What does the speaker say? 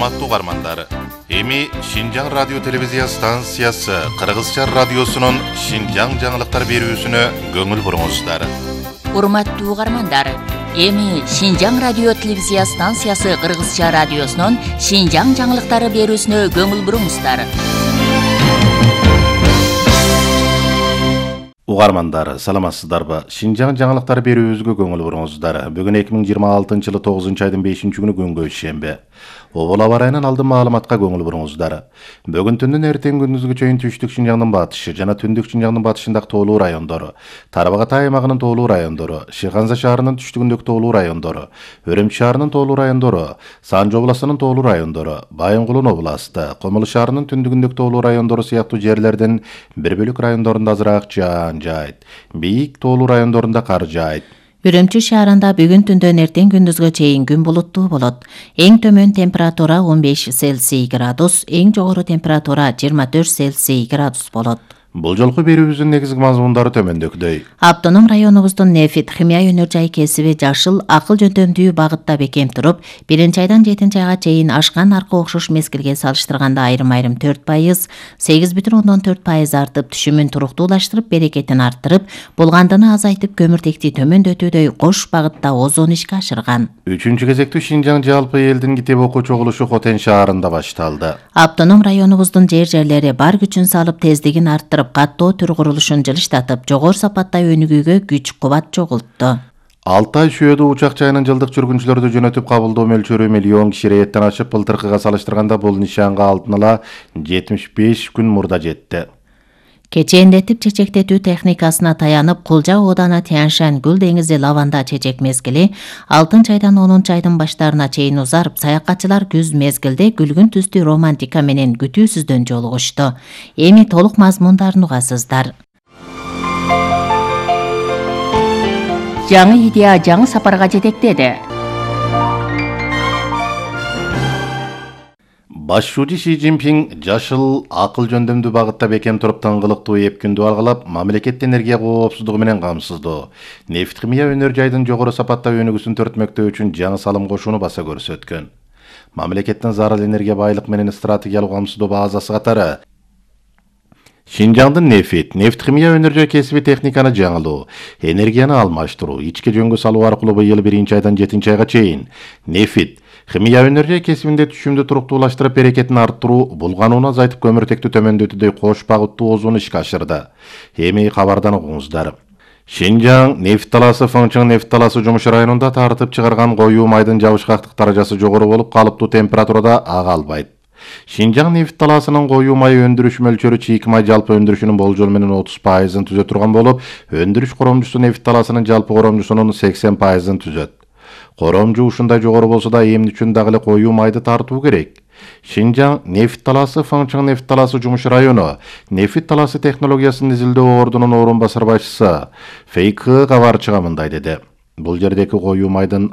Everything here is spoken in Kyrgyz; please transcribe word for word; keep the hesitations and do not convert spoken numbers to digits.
Урматтуу угармандар, эми Шинжаң радио телевизия станциясы Кыргызча радиосунун Шинжаң жаңылыктар берүүсүнө көңүл буруңуздар. Урматтуу угармандар, эми Шинжаң радио телевизия станциясы Кыргызча радиосунун Шинжаң жаңылыктары берүүсүнө көңүл буруңуздар. Угармандар, саламатсыздарбы? Шинжаң жаңылыктар берүүбүзгө көңүл буруңуздар. Бүгүн эки миң жыйырма алтынчы жылы тогузунчу айдын бешинчи күнү күнгө шембе. Обол аба ырайынан алдын маалыматка көңүл буруңуздар. Бүгүн түндүн эртең күндүзгү чейин түштүк Шинжаңдын батышы жана түндүк Шинжаңдын батышындагы тоолуу райондору, Тарбагатай аймагынын тоолуу райондору, Шыханза шаарынын түштүгүндөгү тоолуу райондору, Өрөмчү шаарынын тоолуу райондору, Санжы областынын тоолуу райондору, Байынгулун областы, Комул шаарынын түндүгүндөгү тоолуу райондору сыяктуу жерлердин бир бөлүк райондорунда азыраак жаан жайт, бийик тоолуу райондорунда кар жайт. Үрөмчү шаарында бүгүн түндөн эртең күндүзгө чейин күн булуттуу болот. Эң төмөн температура он беш Цельсий градус, эң жогору температура жыйырма төрт Цельсий градус болот. Бул жолку берүүбүздүн негизги мазмундары төмөндөгүдөй. Автоном районубуздун нефит химия өнөр жай кесиби жашыл акыл жөндөмдүү багытта бекем туруп, биринчи айдан жетинчи айга чейин ашкан аркы окшош мезгилге салыштырганда айрым-айрым төрт пайыз, сегиз бүтүн ондон төрт пайыз артып, түшүмүн туруктуулаштырып, берекетин арттырып, булгандыгын азайтып, көмүртекти төмөндөтүүдөй кош багытта озон ишке ашырган. Үчүнчү кезектүү Шинжаң жалпы элдин китеп окуу чогулушу Хотен шаарында башталды. Автоном районубуздун жер-жерлери бар күчүн салып, тездигин арттырып, каттоо түр курулушун жылыштатып, жогору сапаттай өнүгүүгө күч кубат чогултту. Алтай Шүйөдө учак жайынын жылдык жүргүнчүлөрдү жөнөтүп кабылдоо мөлчөрү миллион киши рейеттен ашып, былтыркыга салыштырганда бул нишанга алтын ала жетимиш беш күн мурда жетти. Кечээндетип чечектетүү техникасына таянып, Кулжа ооданы Тяньшань Гүл деңизи лаванда чечек мезгили алтынчы айдан онунчу айдын баштарына чейин узарып, саякатчылар күз мезгилде күлгүн түстүү романтика менен күтүүсүздөн жолугушту. Эми толук мазмундарын угасыздар. Жаңы идея жаңы сапарга жетектеди. Башчуучу Ши Цзиньпин жашыл акыл жөндөмдүү багытта бекем туруп, тыңгылыктуу эп күндү алгалап, мамлекет энергия коопсуздугу менен камсыздоо, нефт химия өнөр жайдын жогору сапатта өнүгүүсүн төртмөктөө үчүн жаңы салым кошууну баса көрсөткөн. Мамлекеттин зарыл энергия байлык менен стратегиялык камсыздоо базасы катары Шинжаңдын нефит, нефт химия өнөр жай кесиби техниканы жаңылоо, энергияны алмаштыруу, ички жөнгө салуу аркылуу быйыл биринчи айдан жетинчи айга чейин нефит, химия өнөр жай кесибинде түшүмдү туруктуулаштырып, берекетин арттыруу, булганууну азайтып, көмүртекти төмөндөтүүдөй кош багыттуу озон ишке ашырды. Эми кабардан угуңуздар. Шинжаң нефт талаасы Фыңчың нефт талаасы жумуш районунда тартып чыгарган коюу майдын жабышкактык даражасы жогору болуп, калыптуу температурада ага албайт. Шинжаң нефт талаасынын коюу май өндүрүш мөлчөрү чийки май жалпы өндүрүшүнүн болжол менен отуз пайызын түзө турган болуп, өндүрүш коромжусу нефт талаасынын жалпы коромжусунун сексен пайызын түзөт. Коромжу ушундай жогору болсо да, эмне үчүн дагы эле коюу майды тартуу керек? Шинжаң нефт талаасы Фыңчың нефт талаасы жумуш району нефт талаасы технологиясын изилдөө ордунун орун басар башчысы Фейк кабарчыга мындай деди. Бул жердеки коюу майдын